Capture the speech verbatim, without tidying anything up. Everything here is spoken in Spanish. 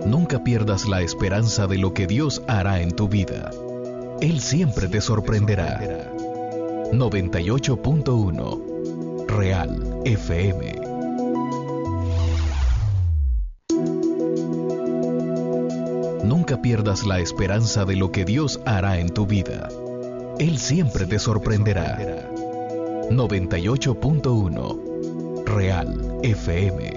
Nunca pierdas la esperanza de lo que Dios hará en tu vida. Él siempre te sorprenderá. noventa y ocho punto uno Real F M. Nunca pierdas la esperanza de lo que Dios hará en tu vida. Él siempre te sorprenderá. noventa y ocho punto uno Real F M.